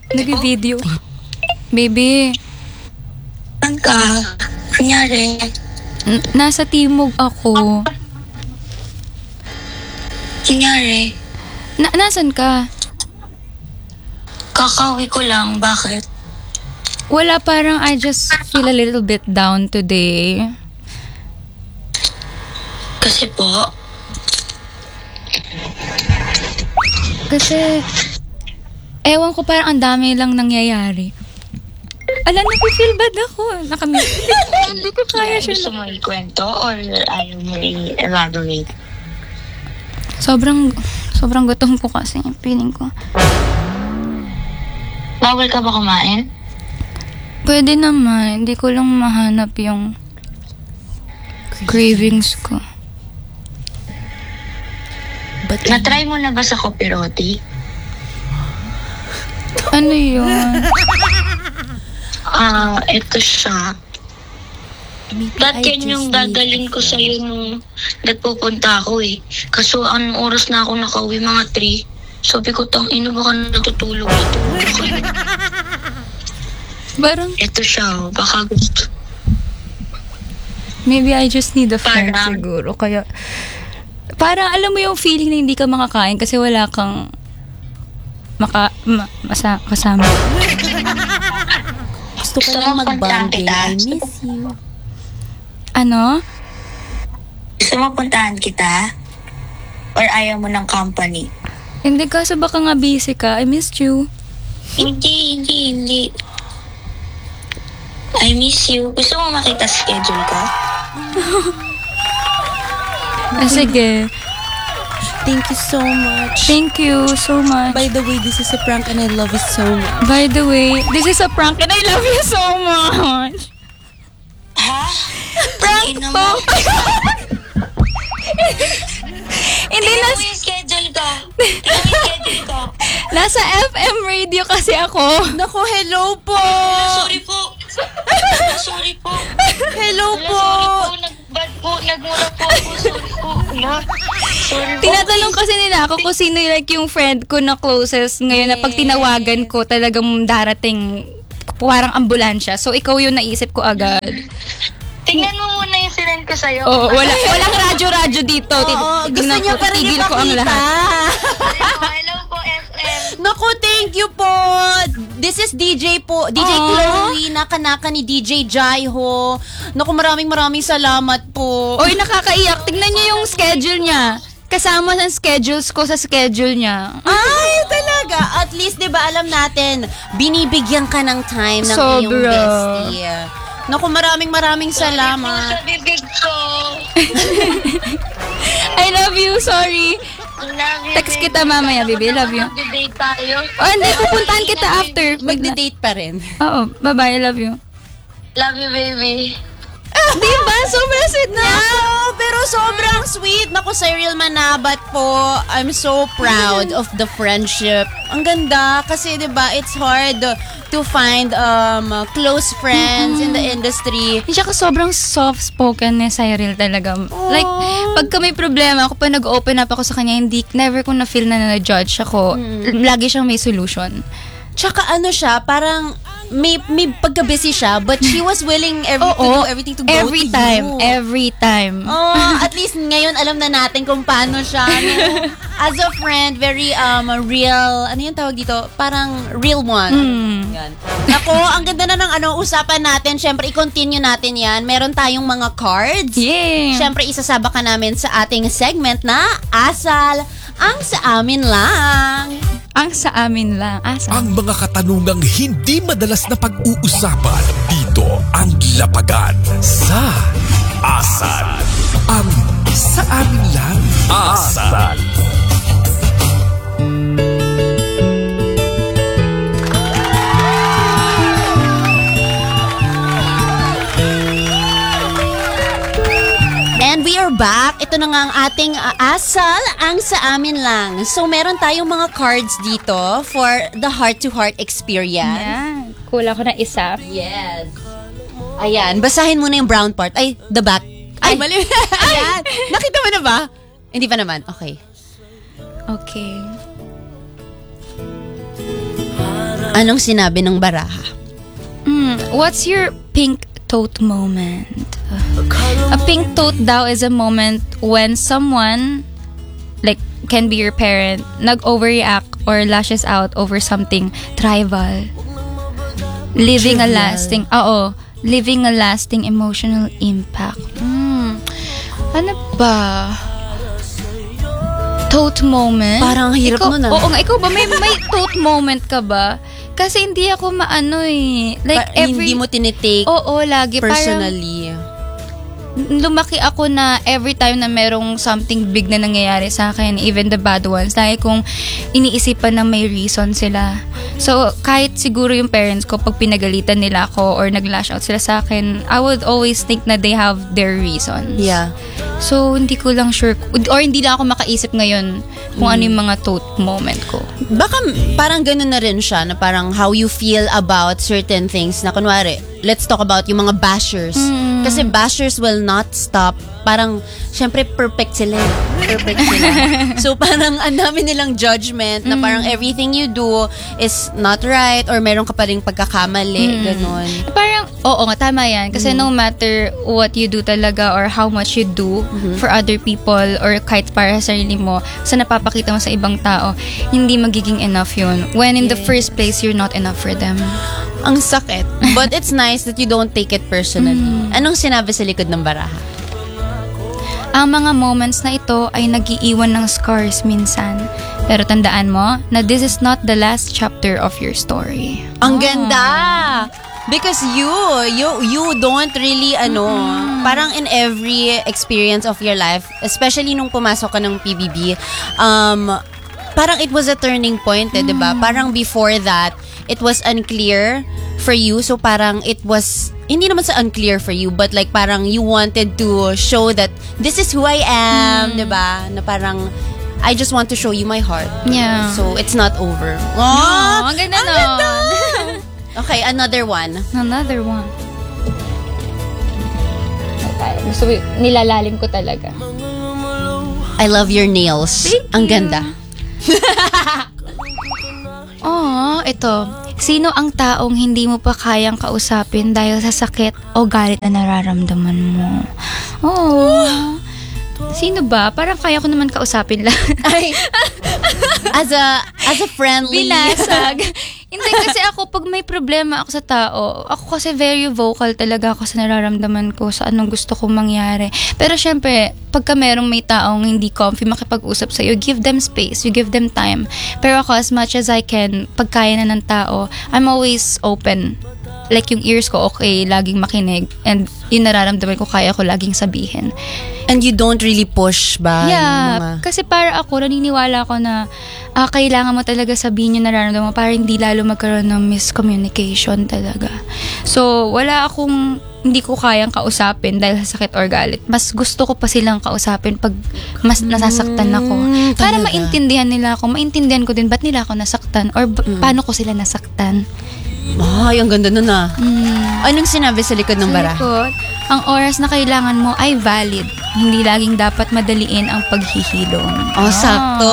Nag-video. Baby. Saan ka? Kunyari. Nasa Timog ako. Kunyari. Nasan ka? Kakauwi ko lang. Bakit? Wala, parang I just feel a little bit down today. Kasi po. Kasi, ewan ko, parang ang dami lang nangyayari. Alam, nafe-feel bad ako. Hindi ko kaya siya. Gusto mo ikwento or ayaw mo i-elaborate? Sobrang gutom ko kasi. Feeling ko. Bawal ka ba kumain? Pwede naman. Hindi ko lang mahanap yung cravings ko. Na-try mo na ba sa kopi roti? Ano yun? Ito siya. Dati yan yung dadalhin ko sa'yo nung nagpupunta ako eh. Kaso anong oras na ako nakauwi, mga 3. Sabi ko, ino baka natutulog kayo. Parang, Ito siya, baka gusto. maybe I just need a friend Parang- siguro. Kaya, parang alam mo yung feeling na hindi ka makakain kasi wala kang kasama. Gusto ko lang mag-bonding. I miss you. Ano? Gusto mo puntahan kita? Or ayaw mo ng company? Hindi, kaso baka nga busy ka. I missed you. Hindi. I miss you. Gusto mo makita schedule ko? Sige. Thank you so much. Thank you so much. By the way, this is a prank and I love it so much. By the way, this is a prank and I love you so much. Ha? Prank Ina po. mo? Hindi Tingnan na, mo yung schedule ko. Tingnan mo yung schedule ko. nasa FM radio kasi ako. Naku, hello po! Sorry po. Sorry po. Hello po! Sorry po. Nagbad po. Nagmura po ako. Sorry po. Sorry po. Tinatanong kasi nila ako kung sino like yung friend ko na closest ngayon na pag tinawagan ko talagang darating parang ambulansya. So, ikaw yung naisip ko agad. Tingnan mo muna yung sinend ko sa'yo. Oo, walang radyo-radyo dito. Oo, gusto niya pa rin Tigil ko ang ipakita. lahat. Hello po, FM. Naku, thank you po! This is DJ po. DJ Aww. Chloe, naka-naka ni DJ Jaiho. Naku, maraming salamat po. Oy, nakakaiyak. Tignan niyo yung schedule niya. Kasama sa schedules ko sa schedule niya. Ay, talaga. At least, di ba, alam natin, binibigyan ka ng time ng iyong Sobra. bestie. Naku, maraming salamat. Sa bibig ko. I love you, sorry. Love you, Text baby. kita mamaya, baby. Love you. Mag-date tayo. Oh, hindi. Pupuntahan kita after. Magde-date pa rin. Oo, bye-bye. I love you. Love you, baby. Di ba? Sobrang sweet na. No, pero sobrang sweet. Naku, Cyril Manabat po. I'm so proud of the friendship. Ang ganda kasi 'di ba, it's hard to find close friends in the industry. Siya ka sobrang soft-spoken ni Cyril talaga. Like, pagka may problema ako, pa nag-open up ako sa kanya, never ko na-feel na na-judge ako. Lagi siyang may solution. Tsaka ano siya, parang may pagka-busy siya, but she was willing to do everything to go every to time. you. Every time. Oh, at least ngayon alam na natin kung paano siya. No? As a friend, very real, ano yung tawag dito? Parang real one. Yan. Ako, ang ganda na ng usapan natin. Syempre, i-continue natin yan. Meron tayong mga cards. Yeah. Syempre, isasaba ka namin sa ating segment na Asal ang sa amin lang. Ang sa amin lang. Ang mga katanungang hindi madalas na pag-uusapan dito ang lapagan sa Asal. Ang sa amin lang. Asal. And we are back. Ito na nga ang ating asal, ang sa amin lang. So, meron tayong mga cards dito for the heart-to-heart experience. Yan. Kulang ko na isa. Yes. Ayan, basahin mo na yung brown part. Ay, the back. Ay, mali. Ayan. Nakita mo na ba? Hindi pa naman. Okay. Okay. Anong sinabi ng baraha? What's your pink tote moment? A pink tote daw is a moment when someone, like, can be your parent, nag-overreact or lashes out over something trivial. Leaving a lasting emotional impact. Ano ba? Tote moment? Parang hirap nun ah. Oo nga, ikaw ba? May tote moment ka ba? Kasi hindi ako maano eh. Like hindi mo tinitake Oo, lagi. personally. Lumaki ako na every time na merong something big na nangyayari sa akin, even the bad ones, lagi kong iniisipan na may reason sila. So, kahit siguro yung parents ko, pag pinagalitan nila ako or nag-lash out sila sa akin, I would always think na they have their reasons. Yeah. So, hindi ko lang sure, or hindi lang ako makaisip ngayon kung ano yung mga tote moment ko. Baka parang ganun na rin siya, na parang how you feel about certain things na kunwari, let's talk about yung mga bashers. Kasi bashers will not stop. Parang, syempre, perfect sila. So, parang ang dami nilang judgment na parang everything you do is not right or meron ka pa rin pagkakamali. Ganon. Parang, oo nga, tama yan. Kasi no matter what you do talaga or how much you do for other people or kahit para sa sarili mo, sa napapakita mo sa ibang tao, hindi magiging enough yun. When in the first place, you're not enough for them. Ang sakit. But it's nice that you don't take it personally. Anong sinabi sa likod ng baraha? Ang mga moments na ito ay nag-iiwan ng scars minsan. Pero tandaan mo na this is not the last chapter of your story. Ang ganda! Because you don't really, parang in every experience of your life, especially nung pumasok ka ng PBB, parang it was a turning point, diba? Parang before that, it was unclear for you. So parang it was, hindi naman sa unclear for you, but like parang you wanted to show that this is who I am, diba? Na parang, I just want to show you my heart. Yeah. So it's not over. Oh, ang ganda nun. Okay, another one. Another one. Gusto nilalalim ko talaga. I love your nails. Ang ganda. Oh, ito. Sino ang taong hindi mo pa kayang kausapin dahil sa sakit o galit na nararamdaman mo? Oh. Sino ba? Parang kaya ko naman kausapin lang. Ay, as a friendly. Binasag. Hindi kasi ako, pag may problema ako sa tao, ako kasi very vocal talaga ako sa nararamdaman ko, sa anong gusto kong mangyari. Pero syempre, pagka merong may taong hindi comfy makipag-usap sa'yo, give them space, you give them time. Pero ako, as much as I can, pag kaya na ng tao, I'm always open. Like yung ears ko, okay, laging makinig. And yung nararamdaman ko, kaya ko laging sabihin. And you don't really push ba? Yeah, kasi para ako, naniniwala ako na kailangan mo talaga sabihin yung nararamdaman mo para hindi lalo magkaroon ng miscommunication talaga. So, wala akong hindi ko kayang kausapin dahil sa sakit or galit. Mas gusto ko pa silang kausapin pag mas nasasaktan ako. Para maintindihan nila ako, maintindihan ko din ba't nila ako nasaktan or paano ko sila nasaktan. Ay, ang ganda nun ah. Anong sinabi sa likod ng baraha? Likod, ang oras na kailangan mo ay valid. Hindi laging dapat madaliin ang paghihilom. Oh, sakto.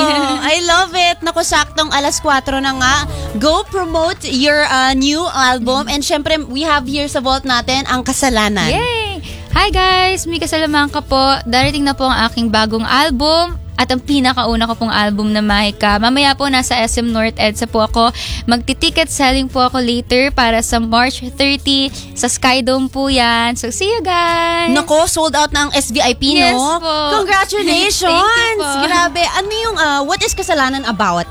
I love it. Naku, saktong 4:00 na nga. Go promote your new album. And syempre, we have here sa vault natin ang Kasalanan. Yay! Hi guys! Mika Salamanca po. Darating na po ang aking bagong album. At ang pinakauna ko pong album na Mahika. Mamaya po nasa SM North EDSA po ako. Magti-ticket selling po ako later para sa March 30 sa Skydome po yan. So see you guys! Nako, sold out na ang SVIP, Yes no? po. Congratulations! Thank you po. Grabe. Ano yung, what is Kasalanan about?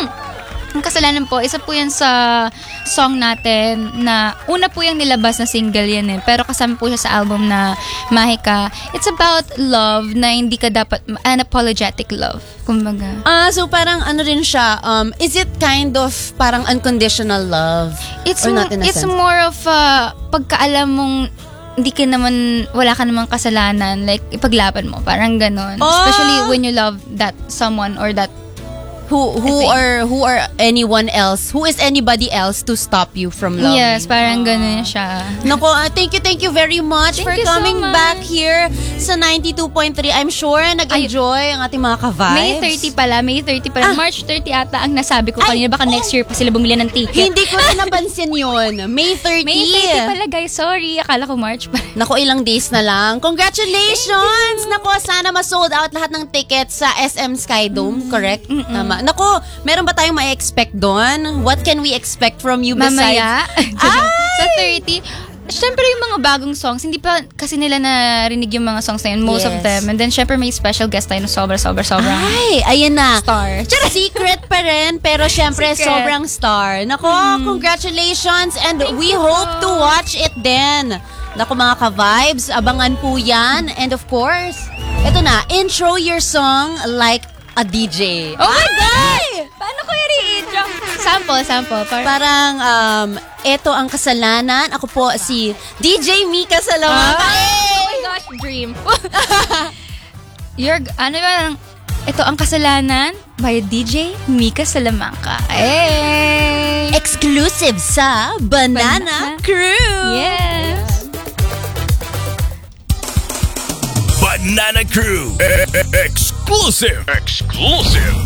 Ang Kasalanan po, isa po yan sa song natin na una po yung nilabas na single yan eh. Pero kasama po siya sa album na Mahika. It's about love na hindi ka dapat, unapologetic love. Kumbaga. So parang ano rin siya, is it kind of parang unconditional love? It's Or not in a it's sense? more of pagkaalam mong hindi ka naman, wala ka namang kasalanan, like ipaglaban mo, parang ganon. Oh! Especially when you love that someone or that Who are anyone else? Who is anybody else to stop you from loving? Yes, parang ganun siya. Nako, thank you very much Thank for you so coming much. back here sa 92.3. I'm sure nag-enjoy ang ating mga ka-vibes. May 30 pala. March 30 ata ang nasabi ko kanina. Baka next year pa sila bumili ng ticket. Hindi ko rin napansin yun. May 30. May 30 pala guys. Sorry. Akala ko March pa. Nako, ilang days na lang. Congratulations! Nako, sana ma-sold out lahat ng tickets sa SM Skydome. Correct? Tama. Nako, meron ba tayong ma-expect doon? What can we expect from you besides? Mamaya. Sa 30. Siyempre yung mga bagong songs, hindi pa kasi nila narinig yung mga songs na yun, most of Yes. them. And then syempre may special guest tayo na sobra. Ay, ayan na. Star. Secret pa rin, pero syempre Secret. sobrang star. Nako, congratulations and we hope to watch it then. Nako mga ka-vibes, abangan po yan. And of course, eto na, intro your song like a DJ. Oh my God! Paano ko i-read? Sample. Parang, eto ang kasalanan. Ako po si DJ Mika Salamanca. Oh my gosh, dream. Ito ang kasalanan by DJ Mika Salamanca. Hey! Exclusive sa Banana Crew. Yes! Banana Crew. Exclusive.